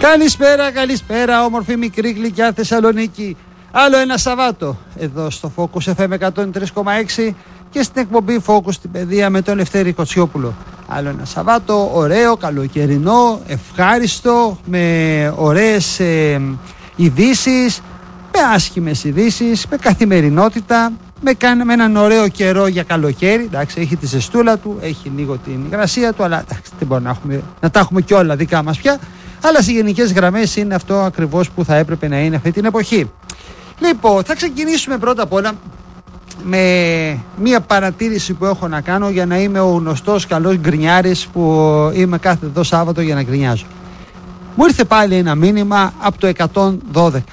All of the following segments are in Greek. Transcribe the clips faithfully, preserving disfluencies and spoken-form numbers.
Καλησπέρα, καλησπέρα, όμορφη μικρή γλυκιά Θεσσαλονίκη. Άλλο ένα Σαββάτο εδώ στο Focus εφ εμ εκατόν τρία κόμμα έξι και στην εκπομπή Focus στην παιδεία με τον Λευτέρη Κοτσιόπουλο. Άλλο ένα Σαββάτο, ωραίο, καλοκαιρινό, ευχάριστο, με ωραίες ε, ειδήσεις, με άσχημες ειδήσεις, με καθημερινότητα, με, με έναν ωραίο καιρό για καλοκαίρι. Εντάξει, έχει τη ζεστούλα του, έχει λίγο την υγρασία του, αλλά εντάξει, δεν μπορούμε να, έχουμε, να τα έχουμε κιόλα δικά μας πια. Αλλά σε γενικές γραμμές είναι αυτό ακριβώς που θα έπρεπε να είναι αυτή την εποχή. Λοιπόν, θα ξεκινήσουμε πρώτα απ' όλα με μία παρατήρηση που έχω να κάνω για να είμαι ο γνωστός καλός γκρινιάρης που είμαι κάθε εδώ Σάββατο για να γκρινιάζω. Μου ήρθε πάλι ένα μήνυμα από το εκατόν δώδεκα.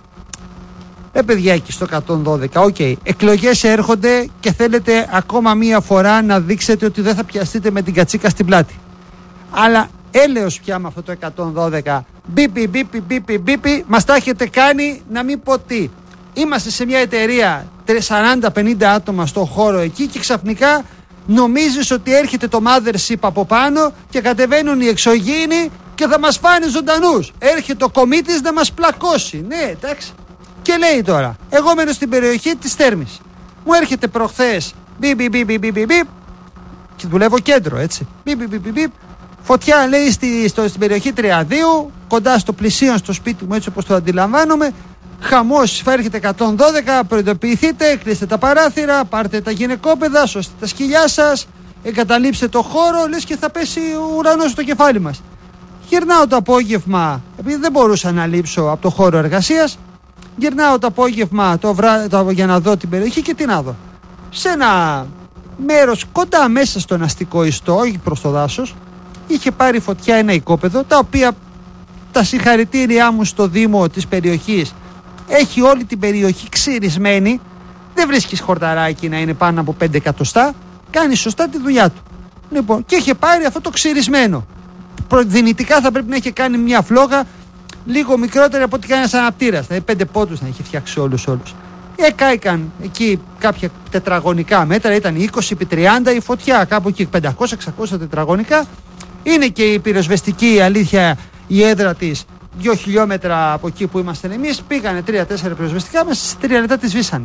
Ε, παιδιά, εκεί στο εκατόν δώδεκα, οκ. Okay. Εκλογές έρχονται και θέλετε ακόμα μία φορά να δείξετε ότι δεν θα πιαστείτε με την κατσίκα στην πλάτη. Αλλά έλεος πια με αυτό το εκατόν δώδεκα. Μπίπι, μπίπι, μπίπι, μπίπι, μας τα έχετε κάνει να μην πω τι. Είμαστε σε μια εταιρεία σαράντα πενήντα άτομα στο χώρο εκεί και ξαφνικά νομίζεις ότι έρχεται το mothership από πάνω και κατεβαίνουν οι εξωγήινοι και θα μας φάνε ζωντανούς. Έρχεται ο κομίτης να μας πλακώσει. Ναι, εντάξει. Και λέει τώρα, εγώ μένω στην περιοχή της Θέρμης. Μου έρχεται προχθές μπίπι, μπίπι, μπίπι, μπίπι, και δουλεύω κέντρο, έτσι. Μπίπι, μπίπι, μπίπι. Φωτιά, λέει, στη, στο, στην περιοχή Τριαδίου, κοντά στο πλησίον στο σπίτι μου, έτσι όπως το αντιλαμβάνομαι. Χαμός, θα έρχεται εκατόν δώδεκα, προειδοποιηθείτε, κλείστε τα παράθυρα, πάρτε τα γυναικόπαιδα, σώστε τα σκυλιά σας, εγκαταλείψτε το χώρο, λες και θα πέσει ο ουρανός στο κεφάλι μας. Γυρνάω το απόγευμα, επειδή δεν μπορούσα να λείψω από το χώρο εργασίας, γυρνάω το απόγευμα το βρά, το, για να δω την περιοχή και τι να δω. Σε ένα μέρος κοντά μέσα στον αστικό ιστό, όχι προς το δάσος, είχε πάρει φωτιά ένα οικόπεδο, τα οποία τα συγχαρητήριά μου στο Δήμο της περιοχής, έχει όλη την περιοχή ξυρισμένη, δεν βρίσκεις χορταράκι να είναι πάνω από πέντε εκατοστά, κάνει σωστά τη δουλειά του. Λοιπόν, και είχε πάρει αυτό το ξυρισμένο. Δυνητικά θα πρέπει να είχε κάνει μια φλόγα λίγο μικρότερη από ό,τι κάνει ένας αναπτήρας, δηλαδή πέντε πόντους να είχε φτιάξει όλους όλους. Εκάηκαν εκεί κάποια τετραγωνικά μέτρα, ήταν είκοσι επί τριάντα η φωτιά, κάπου εκεί πεντακόσια εξακόσια τετραγωνικά. Είναι και η πυροσβεστική, η αλήθεια, η έδρα της, δύο χιλιόμετρα από εκεί που είμαστε εμείς. Πήγανε τρία τέσσερα πυροσβεστικά, μέσα σε τρία λεπτά τη σβήσανε.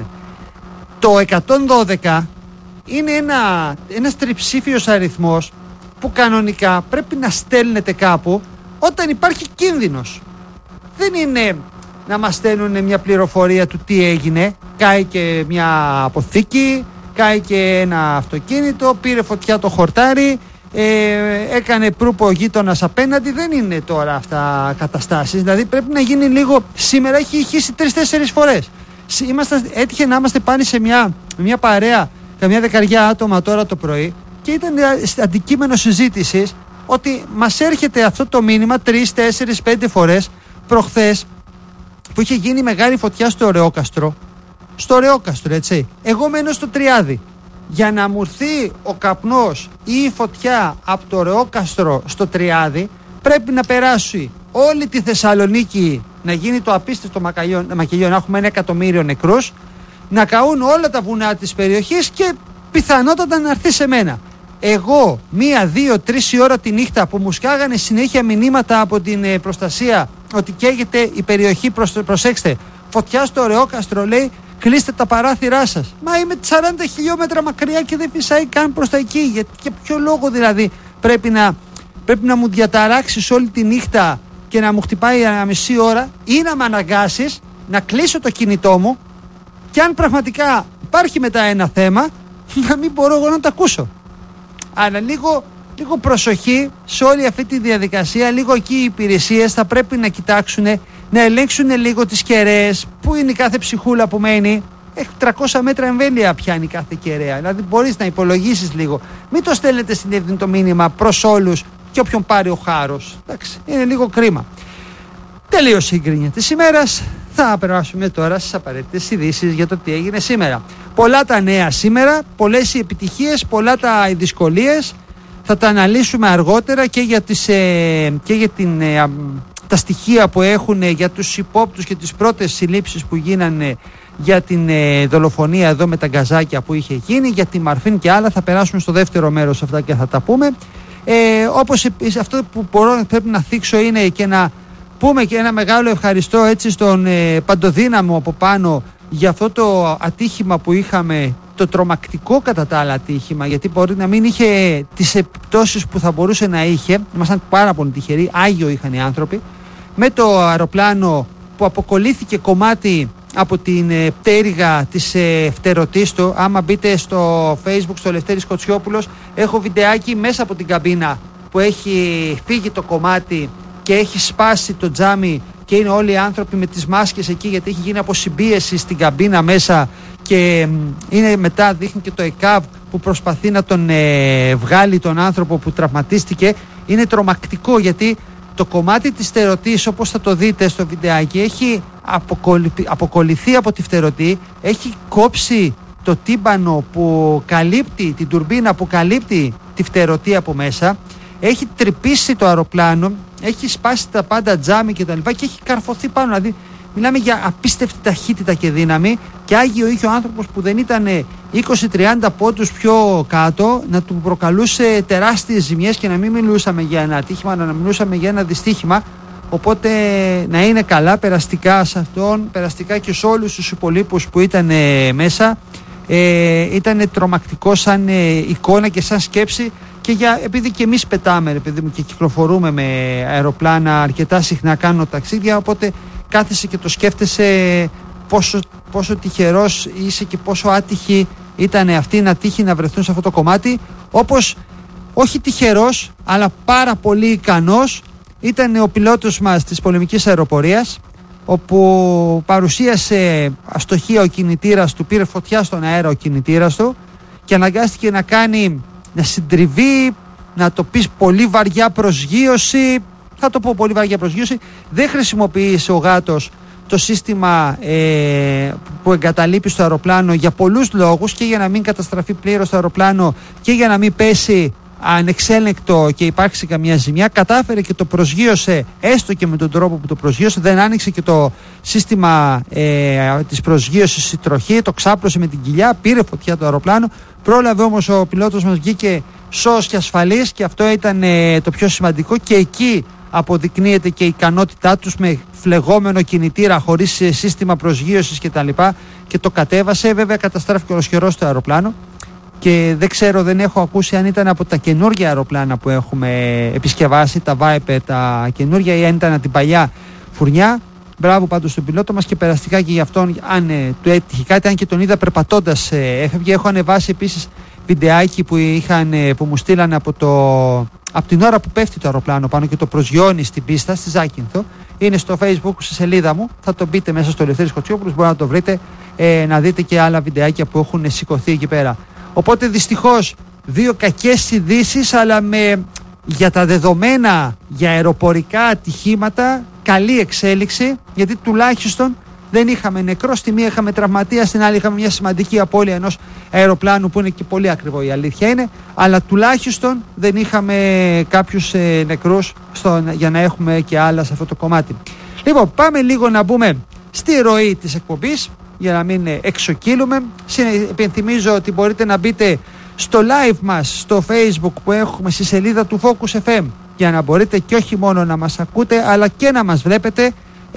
Το εκατόν δώδεκα είναι ένα, ένας τριψήφιος αριθμός που κανονικά πρέπει να στέλνετε κάπου όταν υπάρχει κίνδυνος. Δεν είναι να μας στέλνουν μια πληροφορία του τι έγινε. Κάει και μια αποθήκη, κάει και ένα αυτοκίνητο, πήρε φωτιά το χορτάρι, Ε, έκανε προύπο ο γείτονας απέναντι. Δεν είναι τώρα αυτά καταστάσεις. Δηλαδή πρέπει να γίνει λίγο. Σήμερα έχει ηχήσει τρεις-τέσσερις φορές. Είμαστε, έτυχε να είμαστε πάλι σε μια, μια παρέα, καμιά δεκαριά άτομα τώρα το πρωί, και ήταν αντικείμενο συζήτησης ότι μας έρχεται αυτό το μήνυμα τρεις, τέσσερις, πέντε φορές. Προχθές που είχε γίνει μεγάλη φωτιά στο Ωρεόκαστρο. Στο Ωρεόκαστρο, έτσι. Εγώ μένω στο Τριάδι. Για να μου έρθει ο καπνός ή η φωτιά από το Ωρεόκαστρο στο Τριάδι, πρέπει να περάσει όλη τη Θεσσαλονίκη, να γίνει το απίστευτο μακελιό, να έχουμε ένα εκατομμύριο νεκρούς, να καούν όλα τα βουνά της περιοχής και πιθανότατα να έρθει σε μένα. Εγώ μία, δύο, τρεις η ώρα τη νύχτα που μου σκάγανε συνέχεια μηνύματα από την προστασία ότι καίγεται η περιοχή, προσέξτε, φωτιά στο Ωρεόκαστρο, λέει, κλείστε τα παράθυρά σας. Μα είμαι σαράντα χιλιόμετρα μακριά και δεν φυσάει καν προς τα εκεί. Για, για ποιο λόγο δηλαδή πρέπει να, πρέπει να μου διαταράξεις όλη τη νύχτα και να μου χτυπάει ένα μισή ώρα, ή να με αναγκάσεις να κλείσω το κινητό μου και αν πραγματικά υπάρχει μετά ένα θέμα, να μην μπορώ εγώ να το ακούσω. Αλλά λίγο, λίγο προσοχή σε όλη αυτή τη διαδικασία. Λίγο εκεί οι υπηρεσίες θα πρέπει να κοιτάξουν, να ελέγξουν λίγο τις κεραίες, που είναι η κάθε ψυχούλα που μένει. Έχει τριακόσια μέτρα εμβέλεια πιάνει κάθε κεραία. Δηλαδή μπορείς να υπολογίσεις λίγο. Μην το στέλνετε στην ευθύνη το μήνυμα προς όλους και όποιον πάρει ο χάρος. Εντάξει, είναι λίγο κρίμα. Τελείωσε η γκρίνια της ημέρας. Θα περάσουμε τώρα στις απαραίτητες ειδήσεις για το τι έγινε σήμερα. Πολλά τα νέα σήμερα, πολλές οι επιτυχίες, πολλά τα οι δυσκολίες. Θα τα αναλύσουμε αργότερα και για, τις, ε, και για την, ε, τα στοιχεία που έχουν για τους υπόπτους και τις πρώτες συλλήψεις που γίνανε για την ε, δολοφονία εδώ με τα γκαζάκια που είχε γίνει, για τη Μαρφίν και άλλα. Θα περάσουμε στο δεύτερο μέρος αυτά και θα τα πούμε. Ε, όπως επίσης αυτό που μπορώ, πρέπει να θίξω είναι και να πούμε και ένα μεγάλο ευχαριστώ έτσι στον ε, Παντοδύναμο από πάνω για αυτό το ατύχημα που είχαμε, το τρομακτικό κατά τα άλλα ατύχημα, γιατί μπορεί να μην είχε τις επιπτώσεις που θα μπορούσε να είχε. Ήμασταν πάρα πολύ τυχεροί, άγιο είχαν οι άνθρωποι, με το αεροπλάνο που αποκολλήθηκε κομμάτι από την ε, πτέρυγα της ε, φτερωτής του. Άμα μπείτε στο Facebook, στο Λευτέρης Κοτσιόπουλος, έχω βιντεάκι μέσα από την καμπίνα που έχει φύγει το κομμάτι και έχει σπάσει το τζάμι και είναι όλοι οι άνθρωποι με τις μάσκες εκεί, γιατί έχει γίνει αποσυμπίεση στην καμπίνα μέσα και είναι μετά, δείχνει και το ΕΚΑΒ που προσπαθεί να τον ε, βγάλει τον άνθρωπο που τραυματίστηκε. Είναι τρομακτικό, γιατί το κομμάτι της φτερωτής, όπως θα το δείτε στο βιντεάκι, έχει αποκολληθεί από τη φτερωτή, έχει κόψει το τύμπανο που καλύπτει, την τουρμπίνα που καλύπτει τη φτερωτή από μέσα, έχει τρυπήσει το αεροπλάνο, έχει σπάσει τα πάντα τζάμι και τα λοιπά και έχει καρφωθεί πάνω. Δηλαδή μιλάμε για απίστευτη ταχύτητα και δύναμη, και άγιο είχε ο άνθρωπος που δεν ήταν είκοσι τριάντα πόντους πιο κάτω να του προκαλούσε τεράστιες ζημιές, και να μην μιλούσαμε για ένα ατύχημα, αλλά να μιλούσαμε για ένα δυστύχημα. Οπότε να είναι καλά, περαστικά σε αυτόν, περαστικά και σε όλους τους υπολείπους που ήταν μέσα. Ε, ήταν τρομακτικό σαν ε, εικόνα και σαν σκέψη, και για, επειδή και εμείς πετάμε επειδή μου, και κυκλοφορούμε με αεροπλάνα αρκετά συχνά, κάνω ταξίδια, οπότε κάθεσαι και το σκέφτεσαι πόσο, πόσο τυχερός είσαι και πόσο άτυχοι ήταν αυτοί να τύχει να βρεθούν σε αυτό το κομμάτι. Όπως όχι τυχερός, αλλά πάρα πολύ ικανός ήταν ο πιλότος μας της πολεμικής αεροπορίας, όπου παρουσίασε αστοχία ο κινητήρας του, πήρε φωτιά στον αέρα ο κινητήρας του και αναγκάστηκε να κάνει, να συντριβεί, να το πεις πολύ βαριά προσγείωση, θα το πω πολύ βαριά προσγείωση. Δεν χρησιμοποίησε ο γάτος το σύστημα ε, που εγκαταλείπει στο αεροπλάνο για πολλούς λόγους, και για να μην καταστραφεί πλήρως το αεροπλάνο και για να μην πέσει ανεξέλεγκτο και υπάρξει καμία ζημιά. Κατάφερε και το προσγείωσε, έστω και με τον τρόπο που το προσγείωσε. Δεν άνοιξε και το σύστημα ε, της προσγείωσης στη τροχή, το ξάπλωσε με την κοιλιά, πήρε φωτιά το αεροπλάνο. Πρόλαβε όμως ο πιλότος μας, βγήκε σώος και ασφαλής, και αυτό ήταν ε, το πιο σημαντικό, και εκεί αποδεικνύεται και η ικανότητά τους με φλεγόμενο κινητήρα χωρίς σύστημα προσγείωσης κτλ. Και, και το κατέβασε. Βέβαια καταστράφηκε ολοσχερός το αεροπλάνο, και δεν ξέρω, δεν έχω ακούσει αν ήταν από τα καινούργια αεροπλάνα που έχουμε επισκευάσει, τα Viper, τα καινούργια, ή αν ήταν από την παλιά φουρνιά. Μπράβο πάντως στον πιλότο μας, και περαστικά και για αυτόν, αν ε, του έτυχε κάτι, αν και τον είδα περπατώντας ε, έφευγε. Έχω ανεβάσει επίσης βιντεάκι που, είχαν, ε, που μου στείλανε από, το, από την ώρα που πέφτει το αεροπλάνο πάνω και το προσγειώνει στην πίστα, στη Ζάκυνθο. Είναι στο Facebook, στη σελίδα μου. Θα το μπείτε μέσα στο Λευτέρης Κοτσιόπουλος, μπορείτε να το βρείτε, ε, να δείτε και άλλα βιντεάκια που έχουν σηκωθεί εκεί πέρα. Οπότε δυστυχώς δύο κακές ειδήσεις, αλλά με, για τα δεδομένα για αεροπορικά ατυχήματα, καλή εξέλιξη, γιατί τουλάχιστον δεν είχαμε νεκρό, στη μία είχαμε τραυματία, στην άλλη είχαμε μια σημαντική απώλεια ενός αεροπλάνου, που είναι και πολύ ακριβό, η αλήθεια είναι, αλλά τουλάχιστον δεν είχαμε κάποιους ε, νεκρούς στο, για να έχουμε και άλλα σε αυτό το κομμάτι. Λοιπόν, πάμε λίγο να μπούμε στη ροή της εκπομπής, για να μην εξοκύλουμε. Υπενθυμίζω ότι μπορείτε να μπείτε στο live μας στο Facebook που έχουμε στη σελίδα του Focus εφ εμ, για να μπορείτε και όχι μόνο να μας ακούτε, αλλά και να μας βλέπετε,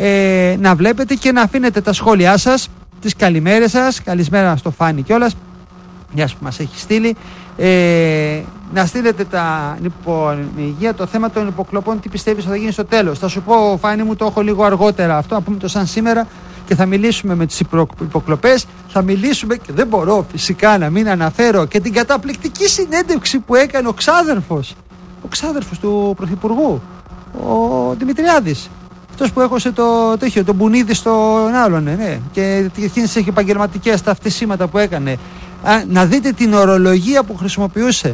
ε, να βλέπετε και να αφήνετε τα σχόλιά σας, τις καλημέρες σας. Καλησπέρα στο Φάνη κιόλας, μιας που μας έχει στείλει, ε, να στείλετε τα, λοιπόν, υγεία, το θέμα των υποκλοπών, τι πιστεύεις θα γίνει στο τέλος. Θα σου πω, Φάνη μου, το έχω λίγο αργότερα αυτό, να πούμε το σαν σήμερα, και θα μιλήσουμε με τις υποκλοπές, θα μιλήσουμε, και δεν μπορώ φυσικά να μην αναφέρω και την καταπληκτική συνέντευξη που έκανε ο ξάδερφος, ο ξάδερφος του Πρωθυπουργού, ο Δημητριάδης. Αυτός που έχωσε το τέτοιο, τον Μπουνίδη στον άλλον, ναι, ναι. Και εκείνες τις επαγγελματικές τα αυτεσίματα που έκανε. Α, να δείτε την ορολογία που χρησιμοποιούσε.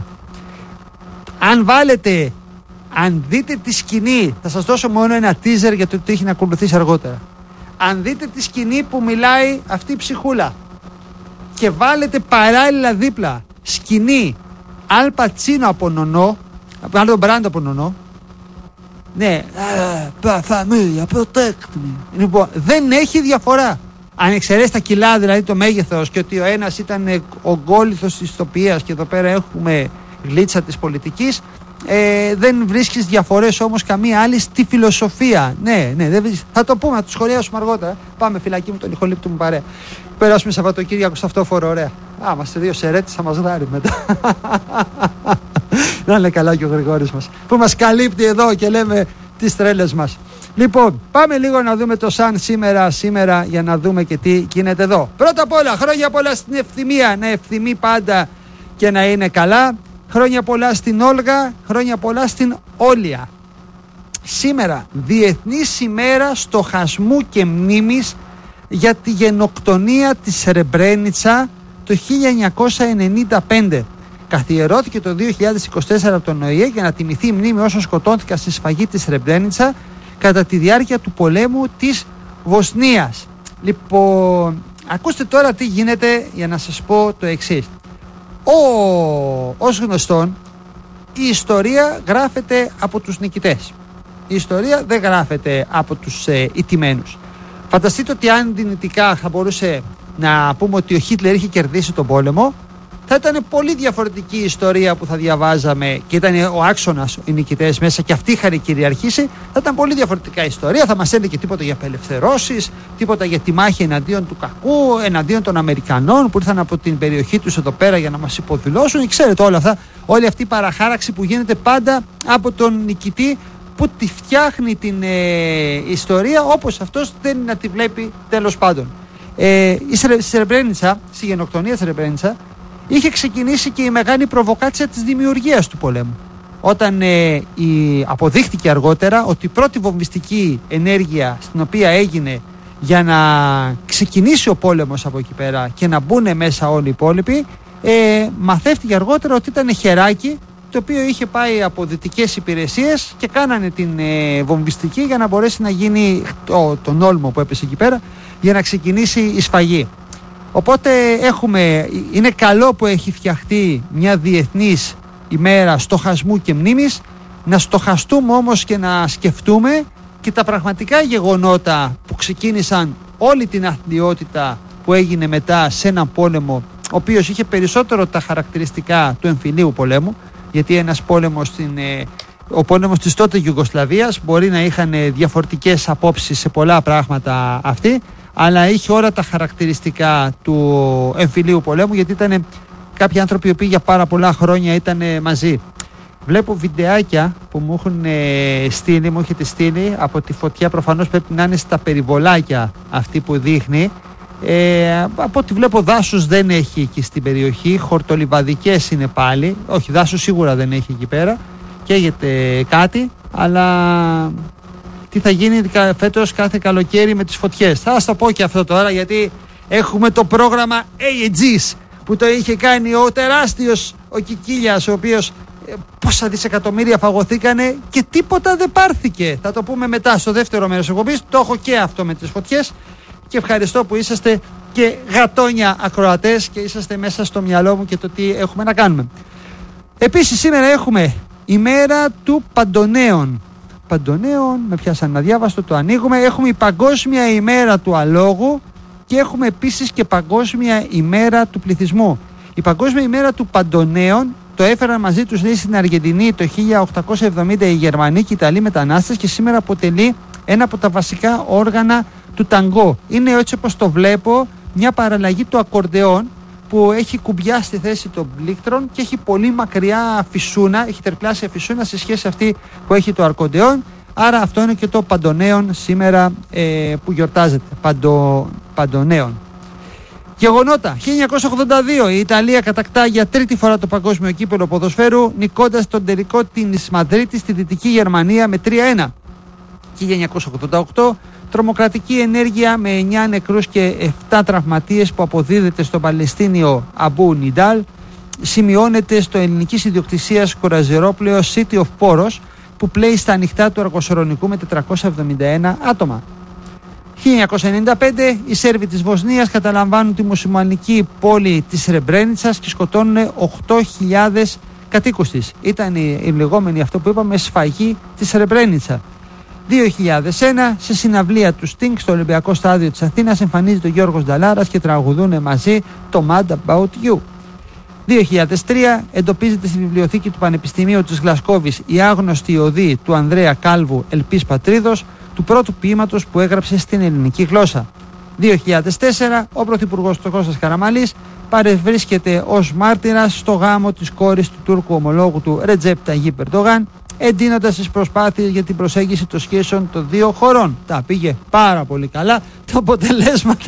Αν βάλετε, αν δείτε τη σκηνή, θα σας δώσω μόνο ένα teaser για το τι έχει να ακολουθήσει αργότερα. Αν δείτε τη σκηνή που μιλάει αυτή η ψυχούλα και βάλετε παράλληλα δίπλα σκηνή Αλ Πατσίνο από Νονό, από άλλο μπράντο από Νονό, ναι, familia, protect me. Λοιπόν, δεν έχει διαφορά. Αν εξαιρέσει τα κιλά, δηλαδή το μέγεθος, και ότι ο ένας ήταν ο γκόλιθος της ηθοποιίας και εδώ πέρα έχουμε γλίτσα της πολιτικής, ε, δεν βρίσκεις διαφορές όμως καμία άλλη στη φιλοσοφία. Ναι, ναι, δεν βρίσκεις. Θα το πούμε, θα το σχολιάσουμε αργότερα. Πάμε φυλακή μου, τον ηχολήπτη μου παρέα. Περάσουμε Σαββατοκύριακο στο αυτόφορο, ωραία. Α, είμαστε δύο σερέτες, θα μας γράρει μετά. Να είναι καλά και ο Γρηγόρης μας, που μας καλύπτει εδώ και λέμε τις τρέλες μας. Λοιπόν, πάμε λίγο να δούμε το Sun σήμερα, σήμερα για να δούμε και τι γίνεται εδώ. Πρώτα απ' όλα, χρόνια πολλά στην Ευθυμία, να ευθυμεί πάντα και να είναι καλά. Χρόνια πολλά στην Όλγα, χρόνια πολλά στην Όλια. Σήμερα, Διεθνής ημέρα στοχασμού και μνήμης για τη γενοκτονία της Σρεμπρένιτσα το χίλια εννιακόσια ενενήντα πέντε. Καθιερώθηκε το δύο χιλιάδες είκοσι τέσσερα από τον Ο Η Ε για να τιμηθεί η μνήμη όσων σκοτώθηκαν στη σφαγή της Σρεμπρένιτσα κατά τη διάρκεια του πολέμου της Βοσνίας. Λοιπόν, ακούστε τώρα τι γίνεται για να σας πω το εξής. Ο, ως γνωστόν, η ιστορία γράφεται από τους νικητές. Η ιστορία δεν γράφεται από τους ε, ηττημένους. Φανταστείτε ότι αν δυνητικά θα μπορούσε να πούμε ότι ο Χίτλερ είχε κερδίσει τον πόλεμο, θα ήταν πολύ διαφορετική η ιστορία που θα διαβάζαμε και ήταν ο άξονας οι νικητές μέσα και αυτοί είχαν κυριαρχήσει. Θα ήταν πολύ διαφορετικά η ιστορία. Θα μας έλεγε τίποτα για απελευθερώσεις, τίποτα για τη μάχη εναντίον του κακού, εναντίον των Αμερικανών που ήρθαν από την περιοχή τους εδώ πέρα για να μας υποδηλώσουν. Ξέρετε όλα αυτά, όλη αυτή η παραχάραξη που γίνεται πάντα από τον νικητή που τη φτιάχνει την ε, ιστορία όπως αυτός θέλει να τη βλέπει, τέλος πάντων. Ε, η Σρεμπρένιτσα, στη γενοκτονία Σρεμπρένιτσα, είχε ξεκινήσει και η μεγάλη προβοκάτσια της δημιουργίας του πολέμου. Όταν ε, η, αποδείχτηκε αργότερα ότι η πρώτη βομβιστική ενέργεια στην οποία έγινε για να ξεκινήσει ο πόλεμος από εκεί πέρα και να μπουν μέσα όλοι οι υπόλοιποι, ε, μαθεύτηκε αργότερα ότι ήταν χεράκι το οποίο είχε πάει από δυτικές υπηρεσίες και κάνανε την ε, βομβιστική για να μπορέσει να γίνει το, τον όλμο που έπεσε εκεί πέρα για να ξεκινήσει η σφαγή. Οπότε έχουμε, είναι καλό που έχει φτιαχτεί μια διεθνής ημέρα στοχασμού και μνήμης, να στοχαστούμε όμως και να σκεφτούμε και τα πραγματικά γεγονότα που ξεκίνησαν όλη την αθλιότητα που έγινε μετά σε έναν πόλεμο ο οποίος είχε περισσότερο τα χαρακτηριστικά του εμφυλίου πολέμου, γιατί ένας πόλεμος στην, ο πόλεμος της τότε Ιουγκοσλαβίας μπορεί να είχαν διαφορετικές απόψεις σε πολλά πράγματα αυτοί, αλλά είχε όλα τα χαρακτηριστικά του εμφυλίου πολέμου, γιατί ήταν κάποιοι άνθρωποι οι οποίοι για πάρα πολλά χρόνια ήταν μαζί. Βλέπω βιντεάκια που μου έχουν στείλει, μου έχετε στείλει από τη φωτιά, προφανώς πρέπει να είναι στα περιβολάκια αυτή που δείχνει. Ε, από ό,τι βλέπω δάσους δεν έχει εκεί στην περιοχή, χορτολιβαδικές είναι πάλι, όχι δάσους σίγουρα δεν έχει εκεί πέρα, καίγεται κάτι, αλλά τι θα γίνει φέτος κάθε καλοκαίρι με τις φωτιές. Θα σας το πω και αυτό τώρα, γιατί έχουμε το πρόγραμμα έι τζι ες που το είχε κάνει ο τεράστιος ο Κικίλιας, ο οποίος ε, πόσα δισεκατομμύρια φαγωθήκανε και τίποτα δεν πάρθηκε. Θα το πούμε μετά στο δεύτερο μέρος εκπομπής, το έχω και αυτό με τις φωτιές και ευχαριστώ που είσαστε και γατόνια ακροατές και είσαστε μέσα στο μυαλό μου και το τι έχουμε να κάνουμε. Επίσης σήμερα έχουμε ημέρα του Παντονέων. Παντονέων, με πιάσαν να διάβαστο, το ανοίγουμε. Έχουμε η Παγκόσμια ημέρα του αλόγου και έχουμε επίσης και Παγκόσμια ημέρα του πληθυσμού. Η Παγκόσμια ημέρα του Παντονέων το έφεραν μαζί τους λέει στην Αργεντινή το χίλια οκτακόσια εβδομήντα οι Γερμανοί και οι Ιταλοί μετανάστες και σήμερα αποτελεί ένα από τα βασικά όργανα του ταγκό. Είναι έτσι όπως το βλέπω μια παραλλαγή του ακορντεόν που έχει κουμπιά στη θέση των πλήκτρων και έχει πολύ μακριά φυσούνα, έχει τερπλάσια φυσούνα σε σχέση αυτή που έχει το ακορντεόν. Άρα αυτό είναι και το Παντονέων σήμερα ε, που γιορτάζεται. Παντο, Παντονέων. Γεγονότα. χίλια εννιακόσια ογδόντα δύο η Ιταλία κατακτά για τρίτη φορά το παγκόσμιο κύπελλο ποδοσφαίρου, νικώντας τον τελικό της Μαδρίτης στη Δυτική Γερμανία με τρία ένα. χίλια εννιακόσια ογδόντα οκτώ τρομοκρατική ενέργεια με εννιά νεκρούς και επτά τραυματίες που αποδίδεται στο Παλαιστίνιο Αμπού Νιντάλ σημειώνεται στο ελληνικής ιδιοκτησίας κοραζερόπλαιο City of Poros που πλέει στα ανοιχτά του Αργοσορονικού με τετρακόσια εβδομήντα ένα άτομα. χίλια εννιακόσια ενενήντα πέντε οι Σέρβοι της Βοσνίας καταλαμβάνουν τη μουσουλμανική πόλη της Σρεμπρένιτσας και σκοτώνουν οκτώ χιλιάδες κατοίκους της. Ήταν η, η λεγόμενη αυτό που είπαμε σφαγή της Σρεμπρένιτσα. δύο χιλιάδες ένα σε συναυλία του Sting στο Ολυμπιακό Στάδιο της Αθήνας εμφανίζεται ο Γιώργος Νταλάρας και τραγουδούν μαζί το Mad About You. δύο χιλιάδες τρία εντοπίζεται στη βιβλιοθήκη του Πανεπιστημίου της Γλασκόβης η άγνωστη οδή του Ανδρέα Κάλβου Ελπής Πατρίδος, του πρώτου ποίηματος που έγραψε στην ελληνική γλώσσα. δύο χιλιάδες τέσσερα ο Πρωθυπουργός Κώστας Καραμανλής παρευρίσκεται ως μάρτυρας στο γάμο της κόρης του Τούρκου ομολόγου του Ρετζέπ Ταγίπ Ερντογάν, εντείνοντας τις προσπάθειες για την προσέγγιση των σχέσεων των δύο χωρών. Τα πήγε πάρα πολύ καλά. Τα αποτελέσματα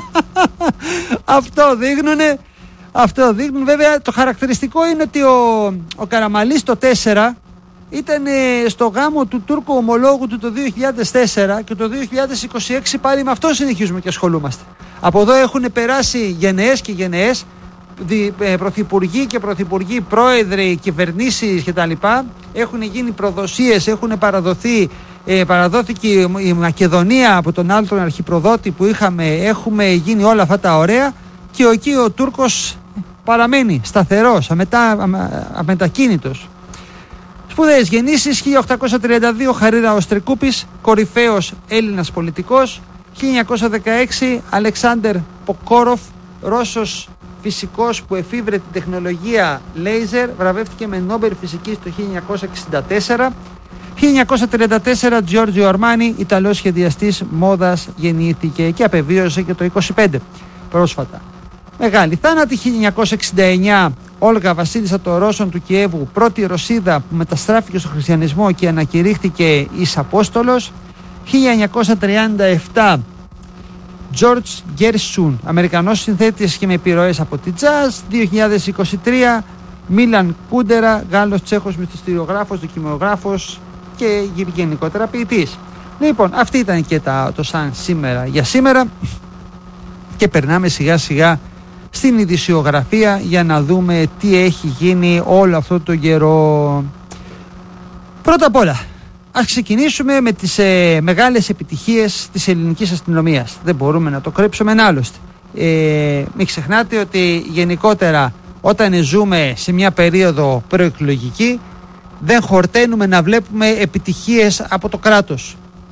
αυτό δείχνουνε. Αυτό δείχνουν. Βέβαια το χαρακτηριστικό είναι ότι ο, ο Καραμανλής το τέσσερα ήταν στο γάμο του Τούρκου ομολόγου του το δύο χιλιάδες τέσσερα και το δύο χιλιάδες είκοσι έξι πάλι με αυτό συνεχίζουμε και ασχολούμαστε. Από εδώ έχουν περάσει γενναίες και γενναίες, πρωθυπουργοί και πρωθυπουργοί, πρόεδροι, κυβερνήσεις κτλ. Έχουν γίνει προδοσίες, έχουν παραδοθεί, ε, παραδόθηκε η Μακεδονία από τον άλλο τον αρχιπροδότη που είχαμε, έχουμε γίνει όλα αυτά τα ωραία και εκεί ο Τούρκος παραμένει σταθερός, αμετά, αμα, αμετακίνητος. Σπουδαίες γεννήσεις: χίλια οκτακόσια τριάντα δύο Χαρίρα Οστρικούπης, κορυφαίος Έλληνας πολιτικός. χίλια εννιακόσια δεκαέξι Αλεξάνδερ Ποκόροφ, Ρώσος φυσικός που εφήβρε την τεχνολογία λέιζερ, βραβεύτηκε με Νόμπελ Φυσικής το χίλια εννιακόσια εξήντα τέσσερα. χίλια εννιακόσια τριάντα τέσσερα Τζόρτζιο Αρμάνι, Ιταλός σχεδιαστής μόδας, γεννήθηκε και απεβίωσε και το είκοσι πέντε πρόσφατα. Μεγάλη θάνατη: χίλια εννιακόσια εξήντα εννιά Όλγα Βασίλισσα των Ρώσων του Κιέβου, πρώτη Ρωσίδα που μεταστράφηκε στο χριστιανισμό και ανακηρύχθηκε εις Απόστολος. χίλια εννιακόσια τριάντα επτά George Gershwin, Αμερικανός συνθέτης και με επιρροές από τη jazz. δύο χιλιάδες είκοσι τρία Μίλαν Κούντερα, Γάλλος Τσέχος μυθιστοριογράφος, δοκιμιογράφος και γενικότερα ποιητής. Λοιπόν, αυτή ήταν και τα, το σαν σήμερα για σήμερα και περνάμε σιγά σιγά στην ειδησιογραφία για να δούμε τι έχει γίνει όλο αυτό το καιρό. Πρώτα απ' όλα, ας ξεκινήσουμε με τις ε, μεγάλες επιτυχίες της ελληνικής αστυνομίας. Δεν μπορούμε να το κρύψουμε άλλωστε. Ε, μην ξεχνάτε ότι γενικότερα όταν ζούμε σε μια περίοδο προεκλογική δεν χορταίνουμε να βλέπουμε επιτυχίες από το κράτος.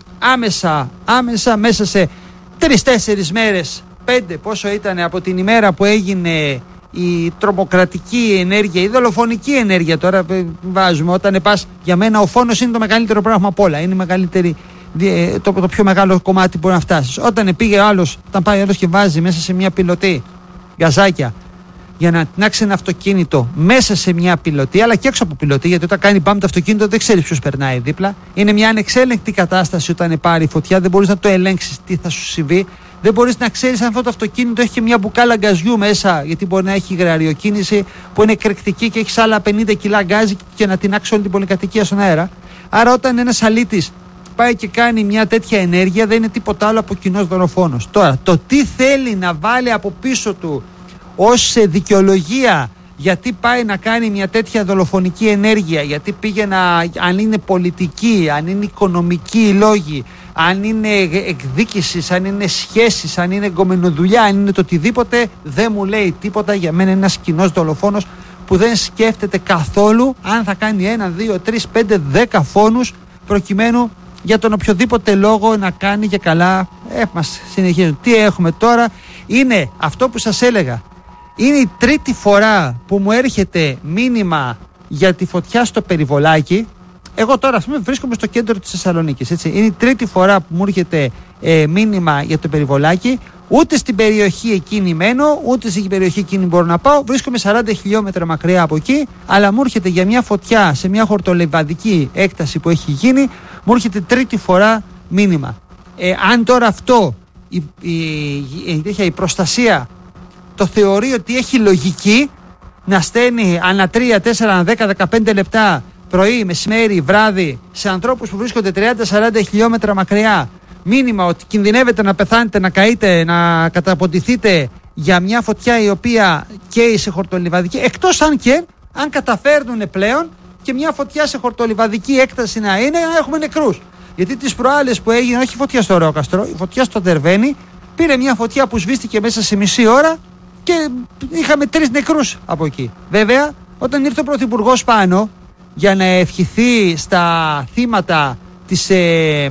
Άμεσα, άμεσα μέσα σε τρεις-τέσσερις μέρες, πέντε πόσο ήταν από την ημέρα που έγινε η τρομοκρατική ενέργεια, η δολοφονική ενέργεια, τώρα βάζουμε, όταν πας, για μένα ο φόνος είναι το μεγαλύτερο πράγμα απ' όλα, είναι η μεγαλύτερη, το, το πιο μεγάλο κομμάτι που μπορεί να φτάσεις. Όταν πήγε ο άλλος, όταν πάει ο άλλος και βάζει μέσα σε μια πιλωτή γκαζάκια για να τεινάξει ένα αυτοκίνητο μέσα σε μια πιλωτή, αλλά και έξω από πιλωτή, γιατί όταν κάνει μπαμ το αυτοκίνητο δεν ξέρεις ποιος περνάει δίπλα. Είναι μια ανεξέλεγκτη κατάσταση όταν πάρει φωτιά, δεν μπορείς να το ελέγξεις τι θα σου συμβεί. Δεν μπορείς να ξέρεις αν αυτό το αυτοκίνητο έχει και μια μπουκάλα γκαζιού μέσα, γιατί μπορεί να έχει γραριοκίνηση που είναι εκρηκτική και έχει άλλα πενήντα κιλά γκάζι και να τεινάξει όλη την πολυκατοικία στον αέρα. Άρα, όταν ένας αλήτης πάει και κάνει μια τέτοια ενέργεια, δεν είναι τίποτα άλλο από κοινός δολοφόνος. Τώρα, το τι θέλει να βάλει από πίσω του ως δικαιολογία γιατί πάει να κάνει μια τέτοια δολοφονική ενέργεια, γιατί πήγε να, αν είναι πολιτική, αν είναι οικονομικοί λόγοι, αν είναι εκδίκησης, αν είναι σχέσεις, αν είναι εγκομενοδουλειά, αν είναι το οτιδήποτε, δεν μου λέει τίποτα. Για μένα είναι ένας κοινός δολοφόνος που δεν σκέφτεται καθόλου αν θα κάνει ένα, δύο, τρεις, πέντε, δέκα φόνους προκειμένου για τον οποιοδήποτε λόγο να κάνει και καλά. Ε, μας συνεχίζουν. Τι έχουμε τώρα? Είναι αυτό που σας έλεγα. Είναι η τρίτη φορά που μου έρχεται μήνυμα για τη φωτιά στο Περιβολάκι. Εγώ τώρα, ας πούμε, βρίσκομαι στο κέντρο της Θεσσαλονίκης. Έτσι. Είναι η τρίτη φορά που μου έρχεται ε, μήνυμα για το Περιβολάκι. Ούτε στην περιοχή εκείνη μένω, ούτε στην περιοχή εκείνη μπορώ να πάω. Βρίσκομαι σαράντα χιλιόμετρα μακριά από εκεί, αλλά μου έρχεται για μια φωτιά σε μια χορτολιβαδική έκταση που έχει γίνει, μου έρχεται τρίτη φορά μήνυμα. Ε, αν τώρα αυτό, η, η, η, η, η προστασία το θεωρεί ότι έχει λογική να στέλνει ανά τρία, τέσσερα, ανά δέκα, δεκαπέντε λεπτά πρωί, μεσημέρι, βράδυ σε ανθρώπους που βρίσκονται τριάντα σαράντα χιλιόμετρα μακριά μήνυμα ότι κινδυνεύετε να πεθάνετε, να καείτε, να καταποντηθείτε για μια φωτιά η οποία καίει σε χορτολιβαδική, εκτός αν και αν καταφέρνουν πλέον και μια φωτιά σε χορτολιβαδική έκταση να είναι, να έχουμε νεκρούς. Γιατί τις προάλλες που έγινε, όχι φωτιά στο Ρεόκαστρο, η φωτιά στο Τερβαίνι, πήρε μια φωτιά που σβήστηκε μέσα σε μισή ώρα και είχαμε τρεις νεκρούς από εκεί. Βέβαια, όταν ήρθε ο Πρωθυπουργός πάνω για να ευχηθεί στα θύματα της, ε,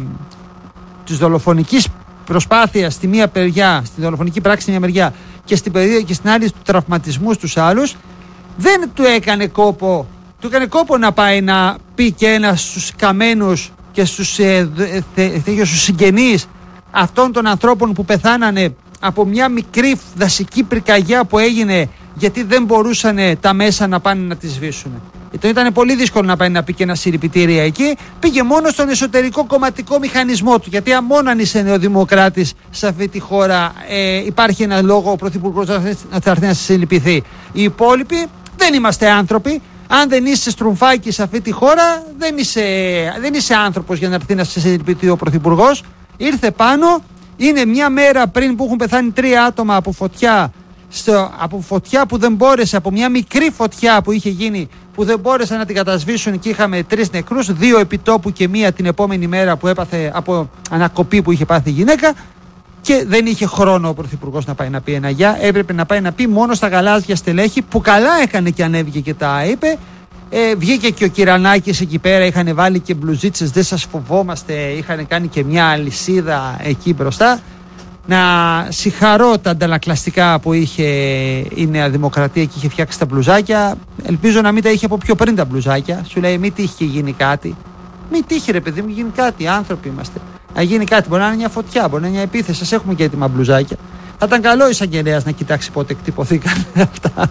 της δολοφονικής προσπάθειας στη μία μεριά, στη δολοφονική πράξη στη μία μεριά και στην, περίοδο, και στην άλλη του τραυματισμού στους άλλους, δεν του έκανε κόπο, του έκανε κόπο να πάει να πει και ένα στους καμένους και στους, ε, θε, θε, στους συγγενείς αυτών των ανθρώπων που πεθάνανε από μια μικρή δασική πυρκαγιά που έγινε γιατί δεν μπορούσαν τα μέσα να πάνε να τη σβήσουν. Ήταν πολύ δύσκολο να πάει να πει και ένα συλληπιτήρια εκεί. Πήγε μόνο στον εσωτερικό κομματικό μηχανισμό του. Γιατί μόνο αν είσαι νεοδημοκράτης σε αυτή τη χώρα ε, υπάρχει ένα λόγο ο Πρωθυπουργός να θα έρθει να συλληπιθεί. Οι υπόλοιποι δεν είμαστε άνθρωποι. Αν δεν είσαι στρουμφάκι σε αυτή τη χώρα, δεν είσαι, δεν είσαι άνθρωπος για να έρθει να σε συλληπιθεί ο Πρωθυπουργός. Ήρθε πάνω, είναι μια μέρα πριν που έχουν πεθάνει τρία άτομα από φωτιά. Στο, από φωτιά που δεν μπόρεσε, από μια μικρή φωτιά που είχε γίνει, που δεν μπόρεσαν να την κατασβήσουν και είχαμε τρεις νεκρούς, δύο επιτόπου και μία την επόμενη μέρα που έπαθε από ανακοπή που είχε πάθει η γυναίκα, και δεν είχε χρόνο ο Πρωθυπουργός να πάει να πει ένα γεια. Έπρεπε να πάει να πει μόνο στα γαλάζια στελέχη, που καλά έκανε και ανέβηκε και τα είπε. Ε, βγήκε και ο Κυρανάκης εκεί πέρα, είχαν βάλει και μπλουζίτσες, δεν σας φοβόμαστε, είχαν κάνει και μια αλυσίδα εκεί μπροστά. Να συγχαρώ τα αντανακλαστικά που είχε η Νέα Δημοκρατία και είχε φτιάξει τα μπλουζάκια. Ελπίζω να μην τα είχε από πιο πριν τα μπλουζάκια. Σου λέει, μην τύχει και γίνει κάτι. Μην τύχει, ρε παιδί μου, γίνει κάτι. Άνθρωποι είμαστε. Να γίνει κάτι. Μπορεί να είναι μια φωτιά, μπορεί να είναι μια επίθεση. Σας έχουμε και έτοιμα μπλουζάκια. Θα ήταν καλό ο εισαγγελέας να κοιτάξει πότε εκτυπωθήκαν αυτά.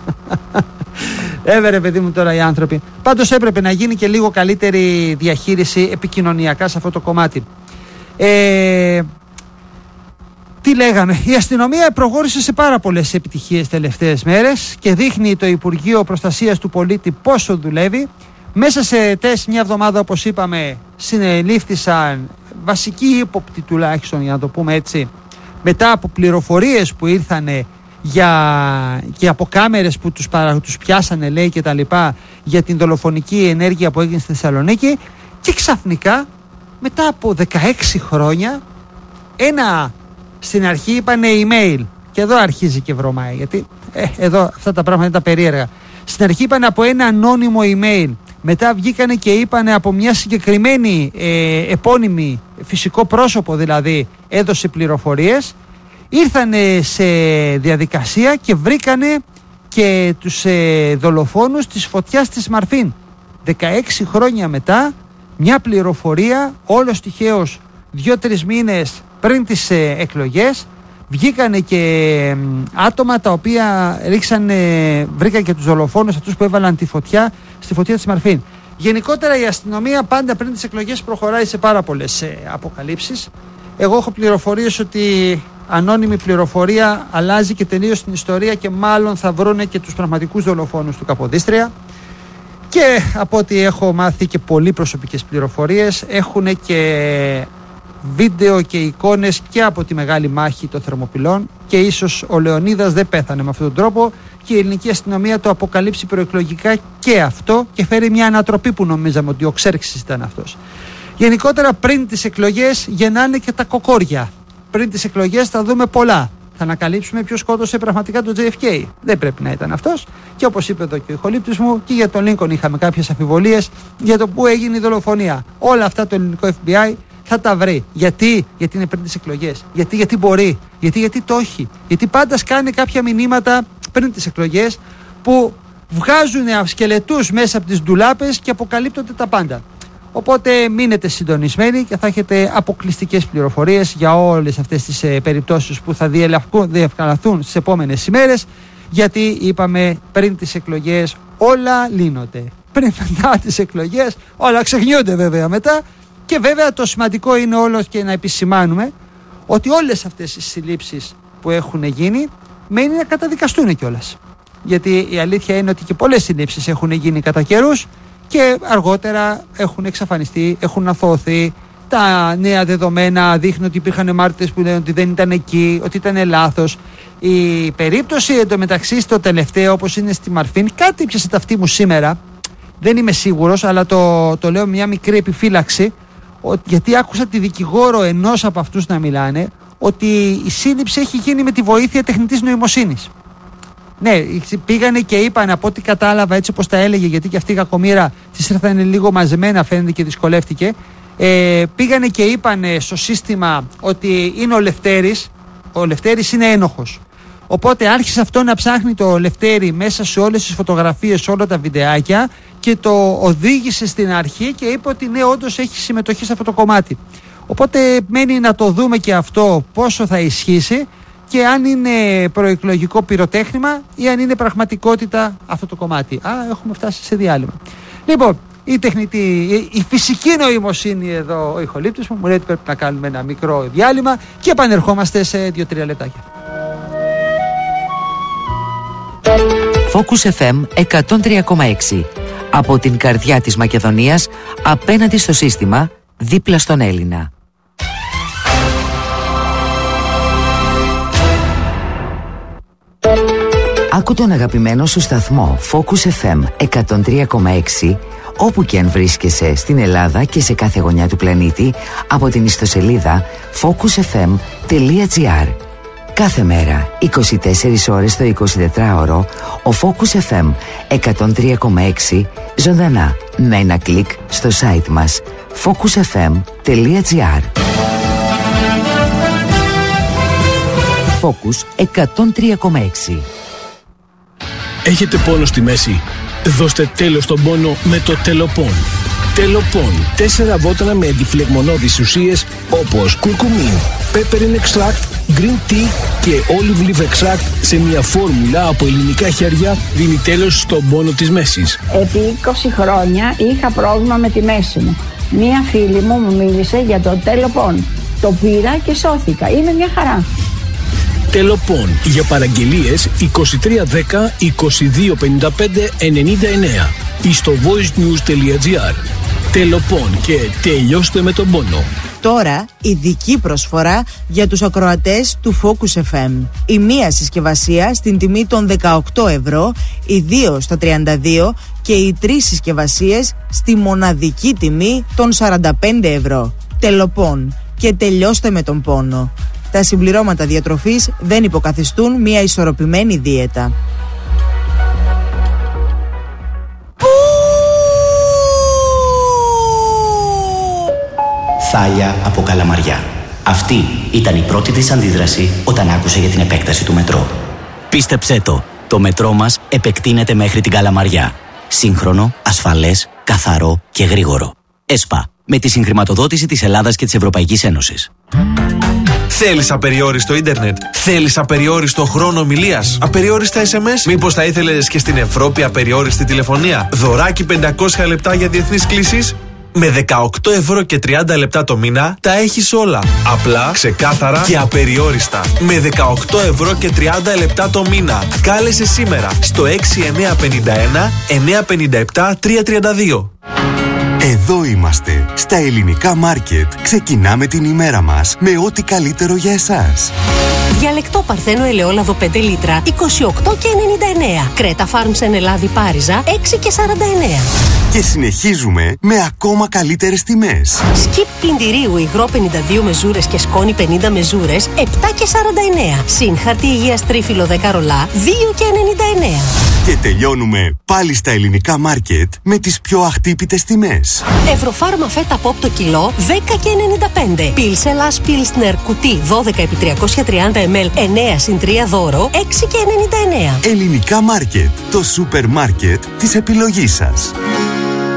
Έβερε, παιδί μου, τώρα οι άνθρωποι. Πάντως έπρεπε να γίνει και λίγο καλύτερη διαχείριση επικοινωνιακά σε αυτό το κομμάτι. Ε. Τι λέγαμε, η αστυνομία προχώρησε σε πάρα πολλές επιτυχίες τελευταίες μέρες και δείχνει το Υπουργείο Προστασίας του Πολίτη πόσο δουλεύει. Μέσα σε τέσσερις μια εβδομάδα, όπως είπαμε, συνελήφθησαν βασικοί ύποπτοι, τουλάχιστον για να το πούμε έτσι, μετά από πληροφορίες που ήρθαν για, και από κάμερες που τους, παρα, τους πιάσανε, λέει, και τα λοιπά, για την δολοφονική ενέργεια που έγινε στη Θεσσαλονίκη, και ξαφνικά μετά από δεκαέξι χρόνια ένα... Στην αρχή είπανε email, και εδώ αρχίζει και βρωμάει, γιατί ε, εδώ αυτά τα πράγματα είναι τα περίεργα. Στην αρχή είπανε από ένα ανώνυμο email, μετά βγήκανε και είπανε από μια συγκεκριμένη ε, επώνυμη, φυσικό πρόσωπο δηλαδή, έδωσε πληροφορίες. Ήρθανε σε διαδικασία και βρήκανε και τους ε, δολοφόνους της φωτιάς της Μαρφίν. δεκαέξι χρόνια μετά, μια πληροφορία, όλος τυχαίως δύο-τρεις μήνες πριν τις ε, εκλογές, βγήκανε και ε, άτομα τα οποία ρίξανε, βρήκαν και τους δολοφόνους αυτούς που έβαλαν τη φωτιά στη φωτιά της Μαρφίν. Γενικότερα η αστυνομία πάντα πριν τις εκλογές προχωράει σε πάρα πολλές ε, αποκαλύψεις. Εγώ έχω πληροφορίες ότι ανώνυμη πληροφορία αλλάζει και τελείως την ιστορία και μάλλον θα βρούνε και τους πραγματικούς δολοφόνους του Καποδίστρια. Και από ό,τι έχω μάθει και πολύ προσωπικές πληροφορίες, έχουν και βίντεο και εικόνες και από τη μεγάλη μάχη των Θερμοπυλών, και ίσως ο Λεωνίδας δεν πέθανε με αυτόν τον τρόπο και η ελληνική αστυνομία το αποκαλύψει προεκλογικά και αυτό και φέρει μια ανατροπή που νομίζαμε ότι ο Ξέρξης ήταν αυτός. Γενικότερα πριν τις εκλογές γεννάνε και τα κοκόρια. Πριν τις εκλογές θα δούμε πολλά. Θα ανακαλύψουμε ποιος σκότωσε πραγματικά τον τζέι εφ κέι. Δεν πρέπει να ήταν αυτός. Και όπως είπε εδώ και ο ηχολήπτης μου, και για τον Λίνκον είχαμε κάποιες αμφιβολίες για το πού έγινε η δολοφονία. Όλα αυτά το ελληνικό εφ μπι άι θα τα βρει. Γιατί? Γιατί είναι πριν τις εκλογές. Γιατί? Γιατί μπορεί. Γιατί? Γιατί το έχει. Γιατί πάντα σκάνε κάποια μηνύματα πριν τις εκλογές που βγάζουν σκελετούς μέσα από τις ντουλάπες και αποκαλύπτονται τα πάντα. Οπότε μείνετε συντονισμένοι και θα έχετε αποκλειστικές πληροφορίες για όλες αυτές τις ε, περιπτώσεις που θα διευκολυνθούν στις επόμενες ημέρες, γιατί είπαμε πριν τις εκλογές όλα λύνονται. Πριν μετά τις εκλογές όλα ξεχνιούνται βέβαια μετά, και βέβαια το σημαντικό είναι όλο και να επισημάνουμε ότι όλες αυτές οι συλλήψεις που έχουν γίνει μένει να καταδικαστούν κιόλας. Γιατί η αλήθεια είναι ότι και πολλές συλλήψεις έχουν γίνει κατά καιρούς και αργότερα έχουν εξαφανιστεί, έχουν αθώωθεί. Τα νέα δεδομένα δείχνουν ότι υπήρχαν μάρτυρες που λένε ότι δεν ήταν εκεί, ότι ήταν λάθος. Η περίπτωση εντωμεταξύ στο τελευταίο, όπως είναι στη Μαρφίν, κάτι πιάσε τα αυτή μου σήμερα, δεν είμαι σίγουρος, αλλά το, το λέω με μια μικρή επιφύλαξη, ότι, γιατί άκουσα τη δικηγόρο ενός από αυτούς να μιλάνε, ότι η σύλληψη έχει γίνει με τη βοήθεια τεχνητής νοημοσύνης. Ναι, πήγανε και είπαν, από ό,τι κατάλαβα, έτσι όπως τα έλεγε, γιατί και αυτή η κακομοίρα της ήρθανε λίγο μαζεμένα, φαίνεται, και δυσκολεύτηκε. Ε, πήγανε και είπαν στο σύστημα ότι είναι ο Λευτέρης, ο Λευτέρης είναι ένοχος. Οπότε άρχισε αυτό να ψάχνει το Λευτέρη μέσα σε όλες τις φωτογραφίες, σε όλα τα βιντεάκια, και το οδήγησε στην αρχή και είπε ότι ναι, όντως έχει συμμετοχή σε αυτό το κομμάτι. Οπότε μένει να το δούμε και αυτό πόσο θα ισχύσει και αν είναι προεκλογικό πυροτέχνημα ή αν είναι πραγματικότητα αυτό το κομμάτι. Α, έχουμε φτάσει σε διάλειμμα. Λοιπόν, η τεχνητή, η φυσική νοημοσύνη εδώ, ο ηχολήπτης μου, μου λέει ότι πρέπει να κάνουμε ένα μικρό διάλειμμα και επανερχόμαστε σε δύο τρία λεπτάκια. Focus εφ εμ εκατόν τρία κόμμα έξι. Από την καρδιά της Μακεδονίας, απέναντι στο σύστημα, δίπλα στον Έλληνα. Άκου τον αγαπημένο σου σταθμό Focus εφ εμ εκατόν τρία κόμμα έξι όπου και αν βρίσκεσαι στην Ελλάδα και σε κάθε γωνιά του πλανήτη από την ιστοσελίδα focus εφ εμ τελεία τζι άρ. Κάθε μέρα, είκοσι τέσσερις ώρες το εικοσιτετράωρο, ο Focus εφ εμ εκατόν τρία κόμμα έξι ζωντανά με ένα κλικ στο site μας focus εφ εμ τελεία τζι άρ. Focus εκατόν τρία κόμμα έξι. Έχετε πόνο στη μέση? Δώστε τέλος στον πόνο με το Τελοπών. Τελοπών. Τέσσερα βότανα με αντιφλεγμονώδεις ουσίες όπως κουρκουμίν, peppermint extract, green tea και olive leaf extract σε μια φόρμουλα από ελληνικά χέρια δίνει τέλος στον πόνο της μέσης. Επί είκοσι χρόνια είχα πρόβλημα με τη μέση μου. Μία φίλη μου μου μίλησε για το Τελοπών. Το πήρα και σώθηκα. Είναι μια χαρά. Τελοπών. Για παραγγελίες είκοσι τρία δέκα είκοσι δύο πενήντα πέντε ενενήντα εννέα ή στο voicenews τελεία τζι άρ. Τελοπών και τελειώστε με τον πόνο. Τώρα ειδική προσφορά για τους ακροατές του Focus εφ εμ. Η μία συσκευασία στην τιμή των δεκαοκτώ ευρώ, οι δύο στα τριάντα δύο και οι τρεις συσκευασίες στη μοναδική τιμή των σαράντα πέντε ευρώ. Τελοπών και τελειώστε με τον πόνο. Τα συμπληρώματα διατροφής δεν υποκαθιστούν μια ισορροπημένη δίαιτα. Θάλια από Καλαμαριά. Αυτή ήταν η πρώτη της αντίδραση όταν άκουσε για την επέκταση του μετρό. Πίστεψέ το, το μετρό μας επεκτείνεται μέχρι την Καλαμαριά. Σύγχρονο, ασφαλές, καθαρό και γρήγορο. ΕΣΠΑ, με τη συγχρηματοδότηση της Ελλάδας και της Ευρωπαϊκής Ένωσης. Θέλεις απεριόριστο ίντερνετ? Θέλεις απεριόριστο χρόνο ομιλίας? Απεριόριστα ες εμ ες? Μήπως θα ήθελες και στην Ευρώπη απεριόριστη τηλεφωνία? Δωράκι πεντακόσια λεπτά για διεθνείς κλήσεις? Με δεκαοκτώ ευρώ και τριάντα λεπτά το μήνα τα έχεις όλα. Απλά, ξεκάθαρα και απεριόριστα. Με δεκαοκτώ ευρώ και τριάντα λεπτά το μήνα. Κάλεσε σήμερα στο έξι εννιά πέντε ένα εννιά πέντε επτά τρία τρία δύο. Εδώ είμαστε, στα ελληνικά μάρκετ. Ξεκινάμε την ημέρα μας με ό,τι καλύτερο για εσάς. Διαλεκτό Παρθένο ελαιόλαδο πέντε λίτρα, είκοσι οκτώ και ενενήντα εννέα. Κρέτα Φάρμς εν Ελλάδη Πάριζα, έξι και σαράντα εννέα. Και συνεχίζουμε με ακόμα καλύτερες τιμές. Σκιπ πλυντηρίου υγρό πενήντα δύο μεζούρες και σκόνη πενήντα μεζούρες, επτά και σαράντα εννέα. Συν χαρτί υγείας τρίφυλλο δέκα ρολά, δύο και ενενήντα εννέα. Και τελειώνουμε πάλι στα ελληνικά μάρκετ με τις πιο αχτύπητες τιμές. Ευρωφάρμα φέτα πόπ το κιλό, δέκα και ενενήντα πέντε. Πίλς Ελλάς Πίλσνερ κουτί δώδεκα επί τριακόσια τριάντα μιλιλίτρα, εννέα συν τρία δώρο, έξι και ενενήντα εννέα. Ελληνικά μάρκετ, το σούπερ μάρκετ της επιλογής σας.